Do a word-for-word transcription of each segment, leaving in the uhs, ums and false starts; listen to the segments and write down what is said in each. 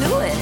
do it.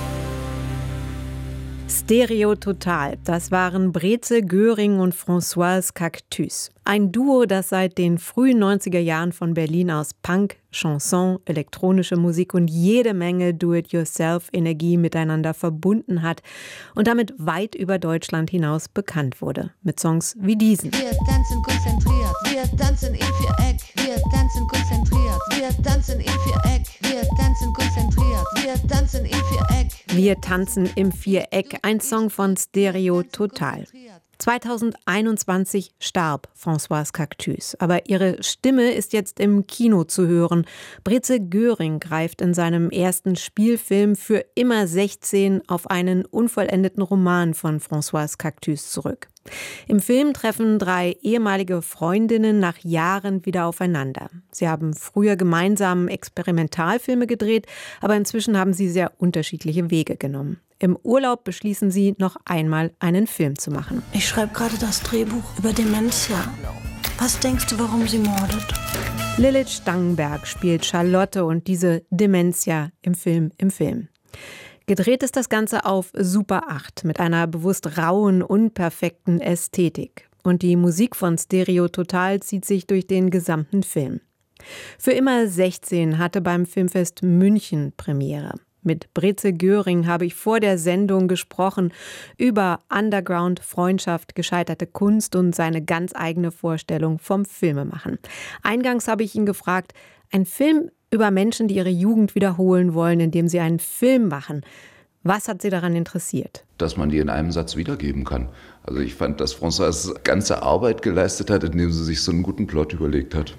Stereo Total, das waren Breze Göring und Françoise Cactus. Ein Duo, das seit den frühen neunziger Jahren von Berlin aus Punk, Chanson, elektronische Musik und jede Menge Do-it-yourself-Energie miteinander verbunden hat und damit weit über Deutschland hinaus bekannt wurde. Mit Songs wie diesen. Wir tanzen konzentriert, wir tanzen im Viereck, wir tanzen konzentriert, wir tanzen im Viereck, wir tanzen konzentriert, wir tanzen im Viereck. Wir tanzen im Viereck, ein Song von Stereo Total. zweitausendeinundzwanzig starb Françoise Cactus, aber ihre Stimme ist jetzt im Kino zu hören. Breze Göring greift in seinem ersten Spielfilm Für immer sechzehn auf einen unvollendeten Roman von Françoise Cactus zurück. Im Film treffen drei ehemalige Freundinnen nach Jahren wieder aufeinander. Sie haben früher gemeinsam Experimentalfilme gedreht, aber inzwischen haben sie sehr unterschiedliche Wege genommen. Im Urlaub beschließen sie, noch einmal einen Film zu machen. Ich schreibe gerade das Drehbuch über Dementia. Was denkst du, warum sie mordet? Lilith Stangenberg spielt Charlotte und diese Dementia im Film im Film. Gedreht ist das Ganze auf Super acht mit einer bewusst rauen, unperfekten Ästhetik. Und die Musik von Stereo Total zieht sich durch den gesamten Film. Für immer sechzehn hatte beim Filmfest München Premiere. Mit Breze Göring habe ich vor der Sendung gesprochen über Underground, Freundschaft, gescheiterte Kunst und seine ganz eigene Vorstellung vom Filmemachen. Eingangs habe ich ihn gefragt, ein Film über Menschen, die ihre Jugend wiederholen wollen, indem sie einen Film machen. Was hat Sie daran interessiert? Dass man die in einem Satz wiedergeben kann. Also ich fand, dass Françoise ganze Arbeit geleistet hat, indem sie sich so einen guten Plot überlegt hat.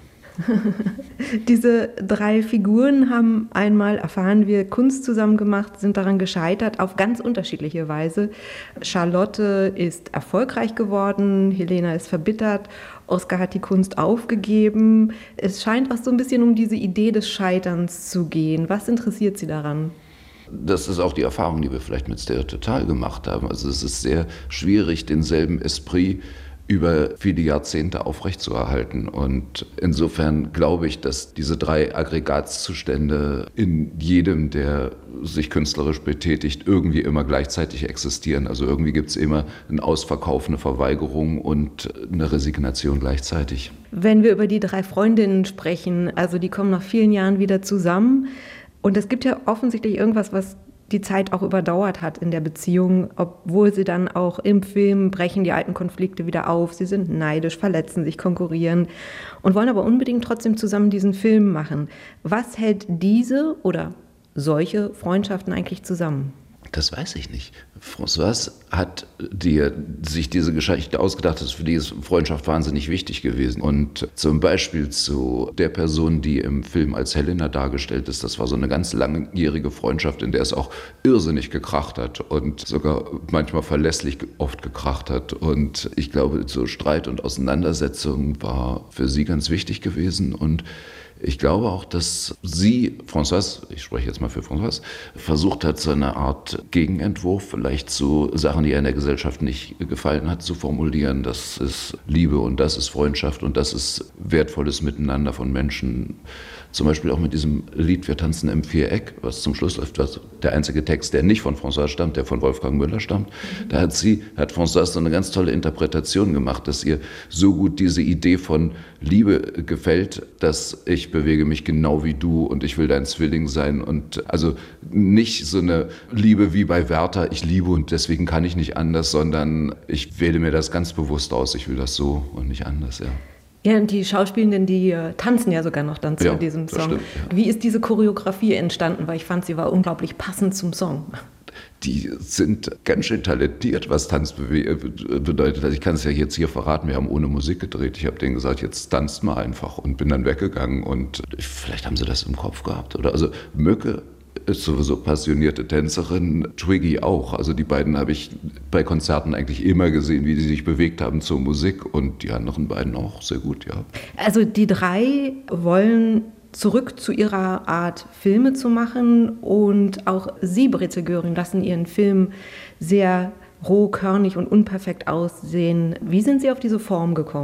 Diese drei Figuren haben einmal, erfahren wir, Kunst zusammen gemacht, sind daran gescheitert, auf ganz unterschiedliche Weise. Charlotte ist erfolgreich geworden, Helena ist verbittert, Oskar hat die Kunst aufgegeben. Es scheint auch so ein bisschen um diese Idee des Scheiterns zu gehen. Was interessiert Sie daran? Das ist auch die Erfahrung, die wir vielleicht mit Stereo Total gemacht haben. Also es ist sehr schwierig, denselben Esprit über viele Jahrzehnte aufrechtzuerhalten. Und insofern glaube ich, dass diese drei Aggregatzustände in jedem, der sich künstlerisch betätigt, irgendwie immer gleichzeitig existieren. Also irgendwie gibt es immer einen Ausverkauf, eine Verweigerung und eine Resignation gleichzeitig. Wenn wir über die drei Freundinnen sprechen, also die kommen nach vielen Jahren wieder zusammen. Und es gibt ja offensichtlich irgendwas, was die Zeit auch überdauert hat in der Beziehung, obwohl sie dann auch im Film brechen die alten Konflikte wieder auf. Sie sind neidisch, verletzen sich, konkurrieren und wollen aber unbedingt trotzdem zusammen diesen Film machen. Was hält diese oder solche Freundschaften eigentlich zusammen? Das weiß ich nicht. Françoise hat die, sich diese Geschichte ausgedacht, das ist für die ist Freundschaft wahnsinnig wichtig gewesen. Und zum Beispiel zu der Person, die im Film als Helena dargestellt ist, das war so eine ganz langjährige Freundschaft, in der es auch irrsinnig gekracht hat und sogar manchmal verlässlich oft gekracht hat. Und ich glaube, so Streit und Auseinandersetzung war für sie ganz wichtig gewesen. Und ich glaube auch, dass sie, Françoise, ich spreche jetzt mal für Françoise, versucht hat, so eine Art Gegenentwurf vielleicht zu Sachen, die ihr in der Gesellschaft nicht gefallen hat, zu formulieren. Das ist Liebe und das ist Freundschaft und das ist wertvolles Miteinander von Menschen. Zum Beispiel auch mit diesem Lied Wir tanzen im Viereck, was zum Schluss läuft, was der einzige Text, der nicht von Françoise stammt, der von Wolfgang Müller stammt. Da hat sie, hat Françoise so eine ganz tolle Interpretation gemacht, dass ihr so gut diese Idee von Liebe gefällt, dass ich bewege mich genau wie du und ich will dein Zwilling sein. Und also nicht so eine Liebe wie bei Werther, ich liebe und deswegen kann ich nicht anders, sondern ich wähle mir das ganz bewusst aus, ich will das so und nicht anders, ja. Ja, und die Schauspielenden, die äh, tanzen ja sogar noch dann zu ja, diesem Song. Stimmt, ja. Wie ist diese Choreografie entstanden? Weil ich fand, sie war unglaublich passend zum Song. Die sind ganz schön talentiert, was Tanz bedeutet. Also ich kann es ja jetzt hier verraten, wir haben ohne Musik gedreht. Ich habe denen gesagt, jetzt tanzt mal einfach und bin dann weggegangen. Und vielleicht haben sie das im Kopf gehabt. Oder also Mücke ist sowieso passionierte Tänzerin, Twiggy auch. Also die beiden habe ich bei Konzerten eigentlich immer gesehen, wie die sich bewegt haben zur Musik und die anderen beiden auch sehr gut, ja. Also die drei wollen zurück zu ihrer Art, Filme zu machen und auch Sie, Breze Göring, lassen Ihren Film sehr roh, körnig und unperfekt aussehen. Wie sind Sie auf diese Form gekommen?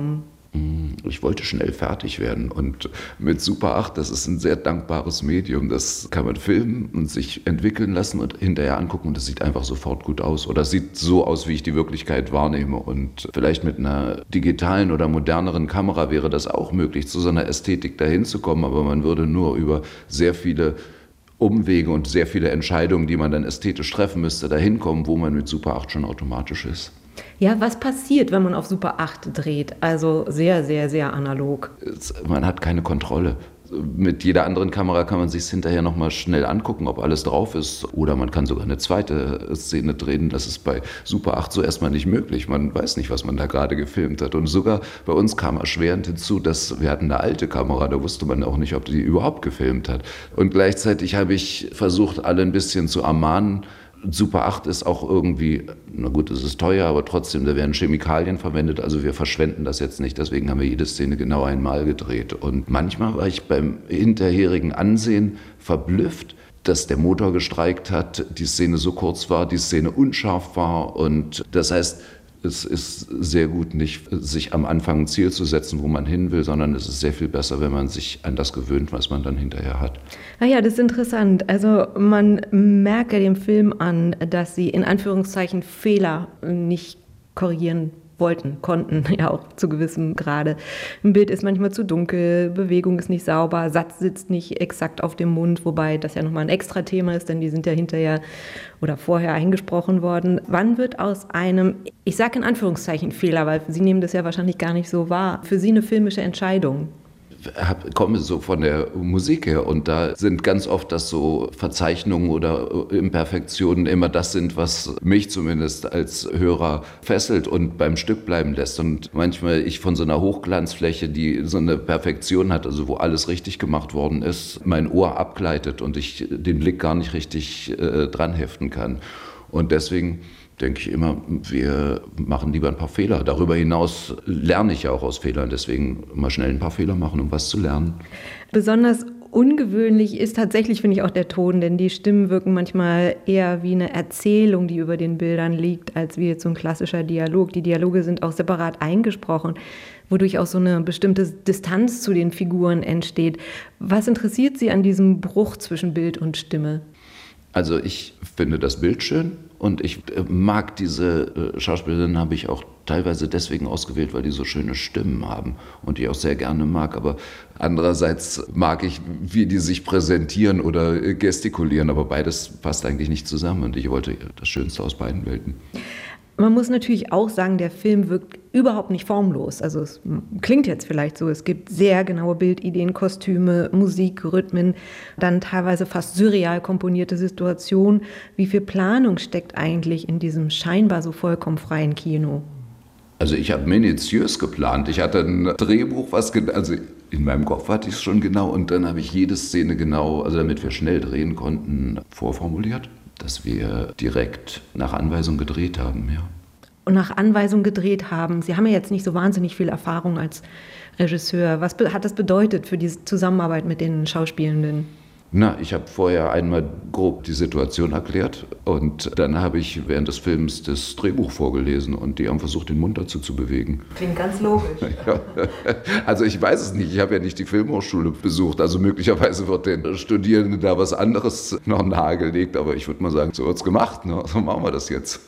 Ich wollte schnell fertig werden und mit Super acht, das ist ein sehr dankbares Medium. Das kann man filmen und sich entwickeln lassen und hinterher angucken und das sieht einfach sofort gut aus. Oder es sieht so aus, wie ich die Wirklichkeit wahrnehme. Und vielleicht mit einer digitalen oder moderneren Kamera wäre das auch möglich, zu so einer Ästhetik dahin zu kommen, aber man würde nur über sehr viele Umwege und sehr viele Entscheidungen, die man dann ästhetisch treffen müsste, dahin kommen, wo man mit Super acht schon automatisch ist. Ja, was passiert, wenn man auf Super acht dreht? Also sehr, sehr, sehr analog. Man hat keine Kontrolle. Mit jeder anderen Kamera kann man sich es hinterher nochmal schnell angucken, ob alles drauf ist. Oder man kann sogar eine zweite Szene drehen. Das ist bei Super acht so erstmal nicht möglich. Man weiß nicht, was man da gerade gefilmt hat. Und sogar bei uns kam erschwerend hinzu, dass wir hatten eine alte Kamera, da wusste man auch nicht, ob die überhaupt gefilmt hat. Und gleichzeitig habe ich versucht, alle ein bisschen zu ermahnen. Super acht ist auch irgendwie, na gut, es ist teuer, aber trotzdem, da werden Chemikalien verwendet, also wir verschwenden das jetzt nicht, deswegen haben wir jede Szene genau einmal gedreht. Und manchmal war ich beim hinterherigen Ansehen verblüfft, dass der Motor gestreikt hat, die Szene so kurz war, die Szene unscharf war und das heißt, es ist sehr gut, nicht sich am Anfang ein Ziel zu setzen, wo man hin will, sondern es ist sehr viel besser, wenn man sich an das gewöhnt, was man dann hinterher hat. Ah ja, das ist interessant. Also man merke dem Film an, dass sie in Anführungszeichen Fehler nicht korrigieren wollten, konnten, ja auch zu gewissem Grade. Ein Bild ist manchmal zu dunkel, Bewegung ist nicht sauber, Satz sitzt nicht exakt auf dem Mund, wobei das ja nochmal ein extra Thema ist, denn die sind ja hinterher oder vorher eingesprochen worden. Wann wird aus einem, ich sage in Anführungszeichen Fehler, weil Sie nehmen das ja wahrscheinlich gar nicht so wahr, für Sie eine filmische Entscheidung? Ich komme so von der Musik her und da sind ganz oft, dass so Verzeichnungen oder Imperfektionen immer das sind, was mich zumindest als Hörer fesselt und beim Stück bleiben lässt. Und manchmal ich von so einer Hochglanzfläche, die so eine Perfektion hat, also wo alles richtig gemacht worden ist, mein Ohr abgleitet und ich den Blick gar nicht richtig äh, dran heften kann. Und deswegen denke ich immer, wir machen lieber ein paar Fehler. Darüber hinaus lerne ich ja auch aus Fehlern, deswegen mal schnell ein paar Fehler machen, um was zu lernen. Besonders ungewöhnlich ist tatsächlich, finde ich, auch der Ton, denn die Stimmen wirken manchmal eher wie eine Erzählung, die über den Bildern liegt, als wie jetzt so ein klassischer Dialog. Die Dialoge sind auch separat eingesprochen, wodurch auch so eine bestimmte Distanz zu den Figuren entsteht. Was interessiert Sie an diesem Bruch zwischen Bild und Stimme? Also ich finde das Bild schön und ich mag diese Schauspielerinnen, habe ich auch teilweise deswegen ausgewählt, weil die so schöne Stimmen haben und die ich auch sehr gerne mag. Aber andererseits mag ich, wie die sich präsentieren oder gestikulieren, aber beides passt eigentlich nicht zusammen und ich wollte das Schönste aus beiden Welten. Man muss natürlich auch sagen, der Film wirkt überhaupt nicht formlos. Also es klingt jetzt vielleicht so, es gibt sehr genaue Bildideen, Kostüme, Musik, Rhythmen, dann teilweise fast surreal komponierte Situationen. Wie viel Planung steckt eigentlich in diesem scheinbar so vollkommen freien Kino? Also ich habe minutiös geplant. Ich hatte ein Drehbuch, was also in meinem Kopf hatte ich es schon genau und dann habe ich jede Szene genau, also damit wir schnell drehen konnten, vorformuliert, dass wir direkt nach Anweisung gedreht haben, ja. Und nach Anweisung gedreht haben. Sie haben ja jetzt nicht so wahnsinnig viel Erfahrung als Regisseur. Was hat das bedeutet für die Zusammenarbeit mit den Schauspielenden? Na, ich habe vorher einmal grob die Situation erklärt und dann habe ich während des Films das Drehbuch vorgelesen und die haben versucht, den Mund dazu zu bewegen. Klingt ganz logisch. Ja. Also ich weiß es nicht, ich habe ja nicht die Filmhochschule besucht, also möglicherweise wird den Studierenden da was anderes noch nahegelegt, aber ich würde mal sagen, so wird's gemacht, ne? So machen wir das jetzt.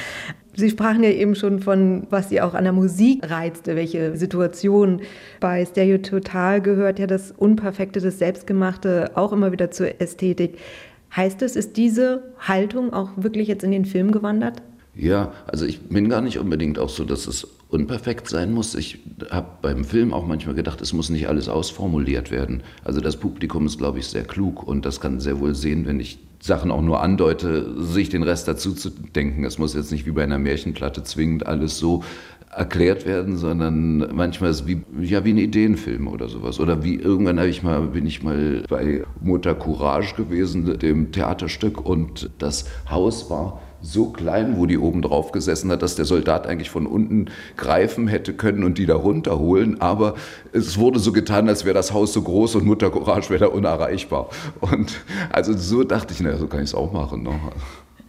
Sie sprachen ja eben schon von, was Sie auch an der Musik reizte, welche Situation. Bei Stereo Total gehört ja das Unperfekte, das Selbstgemachte auch immer wieder zur Ästhetik. Heißt es, ist diese Haltung auch wirklich jetzt in den Film gewandert? Ja, also ich bin gar nicht unbedingt auch so, dass es unperfekt sein muss. Ich habe beim Film auch manchmal gedacht, es muss nicht alles ausformuliert werden. Also das Publikum ist, glaube ich, sehr klug und das kann sehr wohl sehen, wenn ich Sachen auch nur andeute, sich den Rest dazu zu denken. Es muss jetzt nicht wie bei einer Märchenplatte zwingend alles so erklärt werden, sondern manchmal ist es wie, ja, wie ein Ideenfilm oder sowas. Oder wie irgendwann habe ich mal, bin ich mal bei Mutter Courage gewesen, dem Theaterstück, und das Haus war so klein, wo die oben drauf gesessen hat, dass der Soldat eigentlich von unten greifen hätte können und die da runterholen. Aber es wurde so getan, als wäre das Haus so groß und Mutter Courage wäre da unerreichbar. Und also so dachte ich, naja, so kann ich es auch machen. Ne?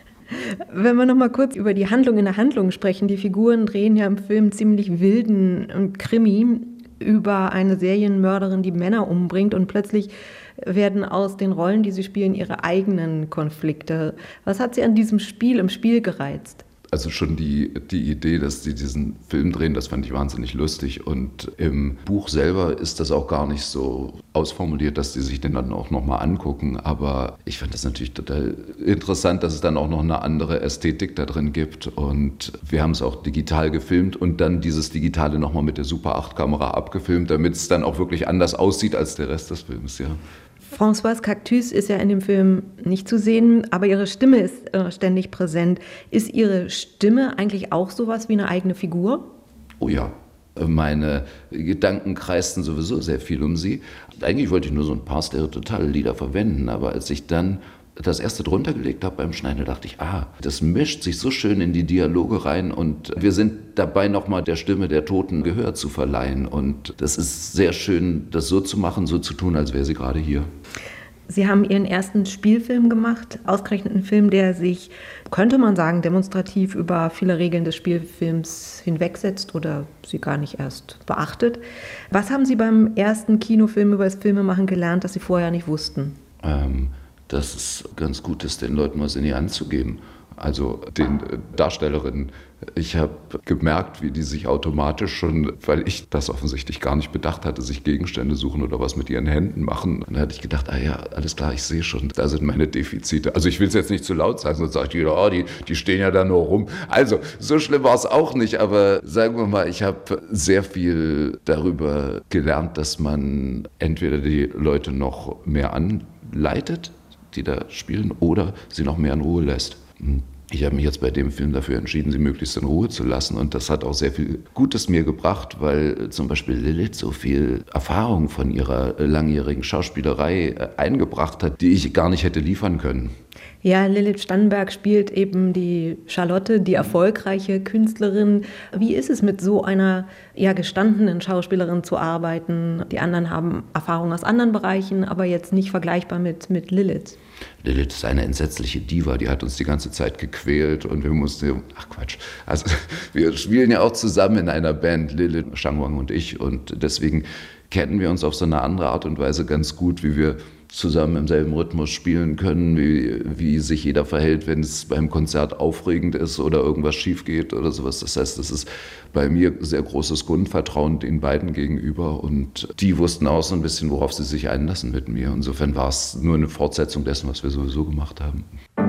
Wenn wir noch mal kurz über die Handlung in der Handlung sprechen. Die Figuren drehen ja im Film ziemlich wilden Krimi über eine Serienmörderin, die Männer umbringt, und plötzlich werden aus den Rollen, die sie spielen, ihre eigenen Konflikte. Was hat Sie an diesem Spiel im Spiel gereizt? Also schon die, die Idee, dass sie diesen Film drehen, das fand ich wahnsinnig lustig. Und im Buch selber ist das auch gar nicht so ausformuliert, dass die sich den dann auch nochmal angucken. Aber ich fand das natürlich total interessant, dass es dann auch noch eine andere Ästhetik da drin gibt. Und wir haben es auch digital gefilmt und dann dieses Digitale nochmal mit der Super acht Kamera abgefilmt, damit es dann auch wirklich anders aussieht als der Rest des Films, ja. Françoise Cactus ist ja in dem Film nicht zu sehen, aber ihre Stimme ist äh, ständig präsent. Ist Ihre Stimme eigentlich auch sowas wie eine eigene Figur? Oh ja, meine Gedanken kreisten sowieso sehr viel um sie. Eigentlich wollte ich nur so ein paar stereototale Lieder verwenden, aber als ich dann das erste drunter gelegt habe beim Schneiden, dachte ich, ah, das mischt sich so schön in die Dialoge rein und wir sind dabei, nochmal der Stimme der Toten Gehör zu verleihen. Und das ist sehr schön, das so zu machen, so zu tun, als wäre sie gerade hier. Sie haben Ihren ersten Spielfilm gemacht, ausgerechnet einen Film, der sich, könnte man sagen, demonstrativ über viele Regeln des Spielfilms hinwegsetzt oder sie gar nicht erst beachtet. Was haben Sie beim ersten Kinofilm über das Filmemachen gelernt, das Sie vorher nicht wussten? Ähm, dass es ganz gut ist, den Leuten was in die Hand zu geben. Also den Darstellerinnen. Ich habe gemerkt, wie die sich automatisch schon, weil ich das offensichtlich gar nicht bedacht hatte, sich Gegenstände suchen oder was mit ihren Händen machen. Und da hatte ich gedacht, ah ja, alles klar, ich sehe schon, da sind meine Defizite. Also ich will es jetzt nicht zu laut sagen, sonst sagt jeder, oh, die, die stehen ja da nur rum. Also so schlimm war es auch nicht, aber sagen wir mal, ich habe sehr viel darüber gelernt, dass man entweder die Leute noch mehr anleitet, die da spielen, oder sie noch mehr in Ruhe lässt. Ich habe mich jetzt bei dem Film dafür entschieden, sie möglichst in Ruhe zu lassen, und das hat auch sehr viel Gutes mir gebracht, weil zum Beispiel Lilith so viel Erfahrung von ihrer langjährigen Schauspielerei eingebracht hat, die ich gar nicht hätte liefern können. Ja, Lilith Stannberg spielt eben die Charlotte, die erfolgreiche Künstlerin. Wie ist es, mit so einer ja, gestandenen Schauspielerin zu arbeiten? Die anderen haben Erfahrung aus anderen Bereichen, aber jetzt nicht vergleichbar mit, mit Lilith. Lilith ist eine entsetzliche Diva, die hat uns die ganze Zeit gequält und wir mussten, ach Quatsch, also wir spielen ja auch zusammen in einer Band, Lilith, Shangwang und ich, und deswegen kennen wir uns auf so eine andere Art und Weise ganz gut, wie wir zusammen im selben Rhythmus spielen können, wie, wie sich jeder verhält, wenn es beim Konzert aufregend ist oder irgendwas schief geht oder sowas. Das heißt, das ist bei mir sehr großes Grundvertrauen den beiden gegenüber, und die wussten auch so ein bisschen, worauf sie sich einlassen mit mir. Insofern war es nur eine Fortsetzung dessen, was wir sowieso gemacht haben.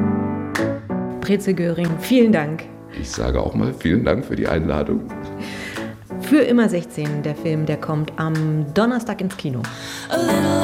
Breze Göring, vielen Dank. Ich sage auch mal vielen Dank für die Einladung. Für immer sechzehn, der Film, der kommt am Donnerstag ins Kino.